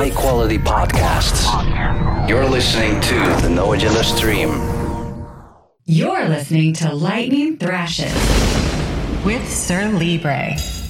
high-quality podcasts. You're listening to the No Agenda Stream. You're listening to Lightning Thrashes with Sir Libre.